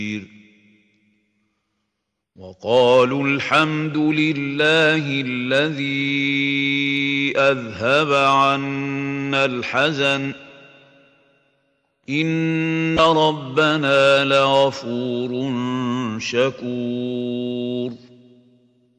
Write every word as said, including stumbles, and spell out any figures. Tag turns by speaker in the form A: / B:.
A: وقالوا الحمد لله الذي أذهب عنا الحزن إن ربنا لغفور شكور.